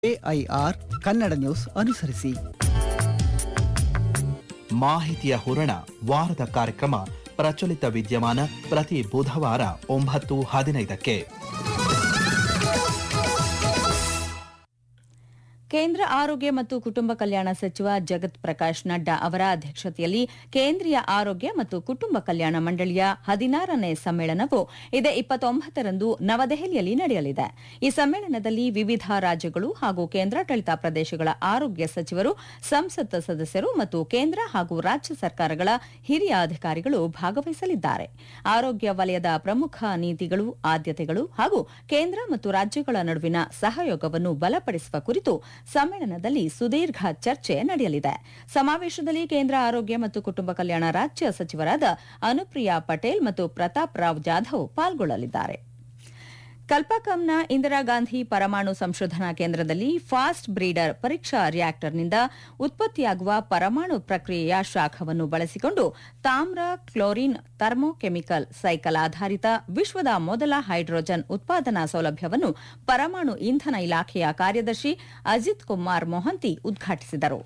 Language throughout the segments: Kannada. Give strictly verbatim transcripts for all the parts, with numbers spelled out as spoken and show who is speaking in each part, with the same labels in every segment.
Speaker 1: ಎಐಆರ್ ಕನ್ನಡ ನ್ಯೂಸ್ ಅನುಸರಿಸಿ.
Speaker 2: ಮಾಹಿತಿಯ ಹೂರಣ ವಾರದ ಕಾರ್ಯಕ್ರಮ ಪ್ರಚಲಿತ ವಿದ್ಯಮಾನ ಪ್ರತಿ ಬುಧವಾರ ಒಂಬತ್ತು ಹದಿನೈದಕ್ಕೆ.
Speaker 3: ಕೇಂದ್ರ ಆರೋಗ್ಯ ಮತ್ತು ಕುಟುಂಬ ಕಲ್ಯಾಣ ಸಚಿವ ಜಗತ್ ಪ್ರಕಾಶ್ ನಡ್ಡಾ ಅವರ ಅಧ್ಯಕ್ಷತೆಯಲ್ಲಿ ಕೇಂದ್ರೀಯ ಆರೋಗ್ಯ ಮತ್ತು ಕುಟುಂಬ ಕಲ್ಯಾಣ ಮಂಡಳಿಯ ಹದಿನಾರನೇ ಸಮ್ಮೇಳನವು ಇದೇ ಇಪ್ಪತ್ತೊಂಬತ್ತರಂದು ನವದೆಹಲಿಯಲ್ಲಿ ನಡೆಯಲಿದೆ. ಈ ಸಮ್ಮೇಳನದಲ್ಲಿ ವಿವಿಧ ರಾಜ್ಯಗಳು ಹಾಗೂ ಕೇಂದ್ರಾಡಳಿತ ಪ್ರದೇಶಗಳ ಆರೋಗ್ಯ ಸಚಿವರು, ಸಂಸತ್ ಸದಸ್ಯರು ಮತ್ತು ಕೇಂದ್ರ ಹಾಗೂ ರಾಜ್ಯ ಸರ್ಕಾರಗಳ ಹಿರಿಯ ಅಧಿಕಾರಿಗಳು ಭಾಗವಹಿಸಲಿದ್ದಾರೆ. ಆರೋಗ್ಯ ವಲಯದ ಪ್ರಮುಖ ನೀತಿಗಳು, ಆದ್ಯತೆಗಳು ಹಾಗೂ ಕೇಂದ್ರ ಮತ್ತು ರಾಜ್ಯಗಳ ನಡುವಿನ ಸಹಯೋಗವನ್ನು ಬಲಪಡಿಸುವ ಕುರಿತು ಸಮ್ಮೇಳನದಲ್ಲಿ ಸುದೀರ್ಘ ಚರ್ಚೆ ನಡೆಯಲಿದೆ. ಸಮಾವೇಶದಲ್ಲಿ ಕೇಂದ್ರ ಆರೋಗ್ಯ ಮತ್ತು ಕುಟುಂಬ ಕಲ್ಯಾಣ ರಾಜ್ಯ ಸಚಿವರಾದ ಅನುಪ್ರಿಯಾ ಪಟೇಲ್ ಮತ್ತು ಪ್ರತಾಪ್ ರಾವ್ ಜಾಧವ್ ಪಾಲ್ಗೊಳ್ಳಲಿದ್ದಾರೆ. ಕಲ್ಪಕಂನ ಇಂದಿರಾ ಗಾಂಧಿ ಪರಮಾಣು ಸಂಶೋಧನಾ ಕೇಂದ್ರದಲ್ಲಿ ಫಾಸ್ಟ್ ಬ್ರೀಡರ್ ಪರೀಕ್ಷಾ ರಿಯಾಕ್ಟರ್ನಿಂದ ಉತ್ಪತ್ತಿಯಾಗುವ ಪರಮಾಣು ಪ್ರಕ್ರಿಯೆಯ ಶಾಖವನ್ನು ಬಳಸಿಕೊಂಡು ತಾಮ್ರ ಕ್ಲೋರಿನ್ ಥರ್ಮೋಕೆಮಿಕಲ್ ಸೈಕಲ್ ಆಧಾರಿತ ವಿಶ್ವದ ಮೊದಲ ಹೈಡ್ರೋಜನ್ ಉತ್ಪಾದನಾ ಸೌಲಭ್ಯವನ್ನು ಪರಮಾಣು ಇಂಧನ ಇಲಾಖೆಯ ಕಾರ್ಯದರ್ಶಿ ಅಜಿತ್ ಕುಮಾರ್ ಮೊಹಂತಿ ಉದ್ಘಾಟಿಸಿದರು.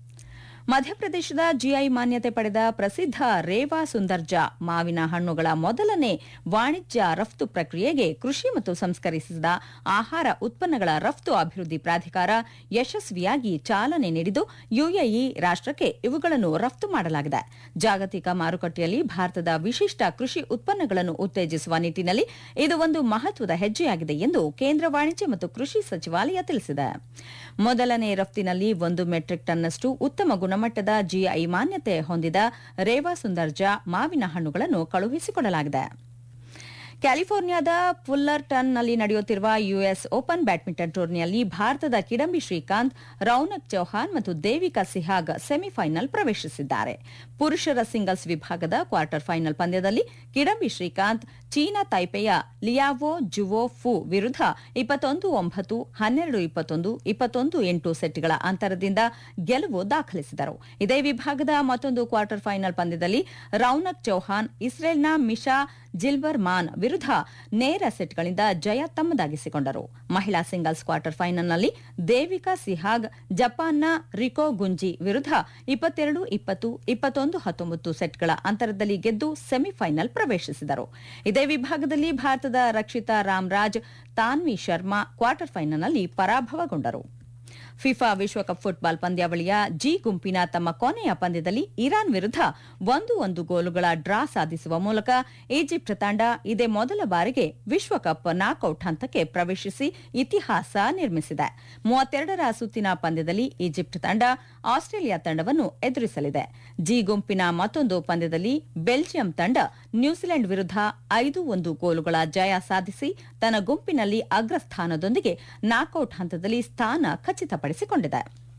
Speaker 3: ಮಧ್ಯಪ್ರದೇಶದ ಜಿಐ ಮಾನ್ಯತೆ ಪಡೆದ ಪ್ರಸಿದ್ಧ ರೇವಾ ಸುಂದರ್ಜಾ ಮಾವಿನ ಹಣ್ಣುಗಳ ಮೊದಲನೇ ವಾಣಿಜ್ಯ ರಫ್ತು ಪ್ರಕ್ರಿಯೆಗೆ ಕೃಷಿ ಮತ್ತು ಸಂಸ್ಕರಿಸಿದ ಆಹಾರ ಉತ್ಪನ್ನಗಳ ರಫ್ತು ಅಭಿವೃದ್ಧಿ ಪ್ರಾಧಿಕಾರ ಯಶಸ್ವಿಯಾಗಿ ಚಾಲನೆ ನೀಡಿದ್ದು ಯುಎಇ ರಾಷ್ಟಕ್ಕೆ ಇವುಗಳನ್ನು ರಫ್ತು ಮಾಡಲಾಗಿದೆ. ಜಾಗತಿಕ ಮಾರುಕಟ್ಟೆಯಲ್ಲಿ ಭಾರತದ ವಿಶಿಷ್ಟ ಕೃಷಿ ಉತ್ಪನ್ನಗಳನ್ನು ಉತ್ತೇಜಿಸುವ ನಿಟ್ಟಿನಲ್ಲಿ ಇದು ಒಂದು ಮಹತ್ವದ ಹೆಜ್ಜೆಯಾಗಿದೆ ಎಂದು ಕೇಂದ್ರ ವಾಣಿಜ್ಯ ಮತ್ತು ಕೃಷಿ ಸಚಿವಾಲಯ ತಿಳಿಸಿದೆ. ಮೊದಲನೇ ರಫ್ತಿನಲ್ಲಿ ಒಂದು ಮೆಟ್ರಿಕ್ ಟನ್ನಷ್ಟು ಉತ್ತಮ ಗುಣಮಟ್ಟದ ಜಿಐ ಮಾನ್ಯತೆ ಹೊಂದಿದ ರೇವಾ ಸುಂದರ್ಜಾ ಮಾವಿನ ಹಣ್ಣುಗಳನ್ನು ಕಳುಹಿಸಿಕೊಡಲಾಗಿದೆ. ಕ್ಯಾಲಿಫೋರ್ನಿಯಾದ ಫುಲ್ಲರ್ಟನ್ನಲ್ಲಿ ನಡೆಯುತ್ತಿರುವ ಯುಎಸ್ ಓಪನ್ ಬ್ಯಾಡ್ಮಿಂಟನ್ ಟೂರ್ನಿಯಲ್ಲಿ ಭಾರತದ ಕಿಡಂಬಿ ಶ್ರೀಕಾಂತ್, ರೌನಕ್ ಚೌಹಾನ್ ಮತ್ತು ದೇವಿಕಾ ಸಿಹಾಗ್ ಸೆಮಿಫೈನಲ್ ಪ್ರವೇಶಿಸಿದ್ದಾರೆ. ಪುರುಷರ ಸಿಂಗಲ್ಸ್ ವಿಭಾಗದ ಕ್ವಾರ್ಟರ್ ಫೈನಲ್ ಪಂದ್ಯದಲ್ಲಿ ಕಿಡಂಬಿ ಶ್ರೀಕಾಂತ್ ಚೀನಾ ತೈಪೆಯ ಲಿಯಾವೋ ಜುವೋ ಫು ವಿರುದ್ಧ ಇಪ್ಪತ್ತೊಂದು ಒಂಬತ್ತು, ಹನ್ನೆರಡು ಇಪ್ಪತ್ತೊಂದು, ಇಪ್ಪತ್ತೊಂದು ಎಂಟು ಸೆಟ್ಗಳ ಅಂತರದಿಂದ ಗೆಲುವು ದಾಖಲಿಸಿದರು. ಇದೇ ವಿಭಾಗದ ಮತ್ತೊಂದು ಕ್ವಾರ್ಟರ್ ಫೈನಲ್ ಪಂದ್ಯದಲ್ಲಿ ರೌನಕ್ ಚೌಹಾನ್ ಇಸ್ರೇಲ್ನ ಮಿಶಾ ಜಿಲ್ಬರ್ ಮಾನ್ ವಿರುದ್ಧ ನೇರ ಸೆಟ್ಗಳಿಂದ ಜಯ ತಮ್ಮದಾಗಿಸಿಕೊಂಡರು. ಮಹಿಳಾ ಸಿಂಗಲ್ಸ್ ಕ್ವಾರ್ಟರ್ ಫೈನಲ್ನಲ್ಲಿ ದೇವಿಕಾ ಸಿಹಾಗ್ ಜಪಾನ್ನ ರಿಕೋ ಗುಂಜಿ ವಿರುದ್ಧ ಇಪ್ಪತ್ತೆರಡು ಇಪ್ಪತ್ತು, ಇಪ್ಪತ್ತೊಂದು ಹತ್ತೊಂಬತ್ತು ಸೆಟ್ಗಳ ಅಂತರದಲ್ಲಿ ಗೆದ್ದು ಸೆಮಿಫೈನಲ್ ಪ್ರವೇಶಿಸಿದರು. ಇದೇ ವಿಭಾಗದಲ್ಲಿ ಭಾರತದ ರಕ್ಷಿತಾ ರಾಮ್ರಾಜ್, ತಾನ್ವಿ ಶರ್ಮಾ ಕ್ವಾರ್ಟರ್ ಫೈನಲ್ನಲ್ಲಿ ಪರಾಭವಗೊಂಡರು. ಫಿಫಾ ವಿಶ್ವಕಪ್ ಫುಟ್ಬಾಲ್ ಪಂದ್ಯಾವಳಿಯ ಜಿ ಗುಂಪಿನ ತಮ್ಮ ಕೊನೆಯ ಪಂದ್ಯದಲ್ಲಿ ಇರಾನ್ ವಿರುದ್ಧ ಒಂದು ಒಂದು ಗೋಲುಗಳ ಡ್ರಾ ಸಾಧಿಸುವ ಮೂಲಕ ಈಜಿಪ್ಟ್ ತಂಡ ಇದೇ ಮೊದಲ ಬಾರಿಗೆ ವಿಶ್ವಕಪ್ ನಾಕೌಟ್ ಹಂತಕ್ಕೆ ಪ್ರವೇಶಿಸಿ ಇತಿಹಾಸ ನಿರ್ಮಿಸಿದೆ. ಮೂವತ್ತೆರಡರ ಸುತ್ತಿನ ಪಂದ್ಯದಲ್ಲಿ ಈಜಿಪ್ಟ್ ತಂಡ ಆಸ್ಟ್ರೇಲಿಯಾ ತಂಡವನ್ನು ಎದುರಿಸಲಿದೆ. ಜಿ ಗುಂಪಿನ ಮತ್ತೊಂದು ಪಂದ್ಯದಲ್ಲಿ ಬೆಲ್ಜಿಯಂ ತಂಡ ನ್ಯೂಜಿಲೆಂಡ್ ವಿರುದ್ಧ ಐದು ಒಂದು ಗೋಲುಗಳ ಜಯ ಸಾಧಿಸಿ ತನ್ನ ಗುಂಪಿನಲ್ಲಿ ಅಗ್ರಸ್ಥಾನದೊಂದಿಗೆ ನಾಕೌಟ್ ಹಂತದಲ್ಲಿ ಸ್ಥಾನ ಖಚಿತಪಡಿಸಿಕೊಂಡಿದೆ.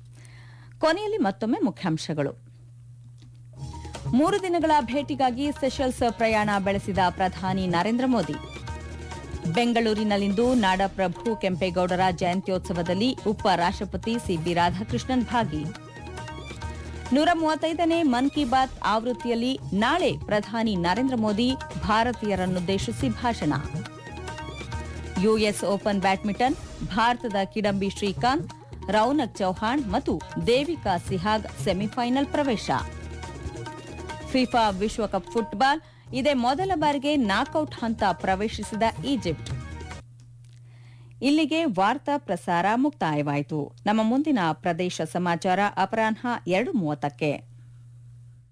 Speaker 3: ಕೊನೆಯಲ್ಲಿ ಮತ್ತೊಮ್ಮೆ ಮುಖ್ಯಾಂಶಗಳು. ಮೂರು ದಿನಗಳ ಭೇಟಿಗಾಗಿ ಸೆಷಲ್ಸ್ ಪ್ರಯಾಣ ಬೆಳೆಸಿದ ಪ್ರಧಾನಿ ನರೇಂದ್ರ ಮೋದಿ. ಬೆಂಗಳೂರಿನಲ್ಲಿಂದು ನಾಡಪ್ರಭು ಕೆಂಪೇಗೌಡರ ಜಯಂತ್ಯೋತ್ಸವದಲ್ಲಿ ಉಪರಾಷ್ಟಪತಿ ಸಿಬಿ ರಾಧಾಕೃಷ್ಣನ್ ಭಾಗಿ. ನೂರ ಮೂವತ್ತೈದನೇ ಮನ್ ಕಿ ಬಾತ್ ಆವೃತ್ತಿಯಲ್ಲಿ ನಾಳೆ ಪ್ರಧಾನಿ ನರೇಂದ್ರ ಮೋದಿ ಭಾರತೀಯರನ್ನುದ್ದೇಶಿಸಿ ಭಾಷಣ. ಯುಎಸ್ ಓಪನ್ ಬ್ಯಾಡ್ಮಿಂಟನ್, ಭಾರತದ ಕಿಡಂಬಿ ಶ್ರೀಕಾಂತ್, ರೌನಕ್ ಚೌಹಾಣ್ ಮತ್ತು ದೇವಿಕಾ ಸಿಹಾಗ್ ಸೆಮಿಫೈನಲ್ ಪ್ರವೇಶ. ಫಿಫಾ ವಿಶ್ವಕಪ್ ಫುಟ್ಬಾಲ್ ಇದೇ ಮೊದಲ ಬಾರಿಗೆ ನಾಕೌಟ್ ಹಂತ ಪ್ರವೇಶಿಸಿದ ಈಜಿಪ್ಟ್. ಇಲ್ಲಿಗೆ ವಾರ್ತಾ ಪ್ರಸಾರ ಮುಕ್ತಾಯವಾಯಿತು. ನಮ್ಮ ಮುಂದಿನ ಪ್ರದೇಶ ಸಮಾಚಾರ ಅಪರಾಹ್ನ ಎರಡು ಮೂವತ್ತಕ್ಕೆ.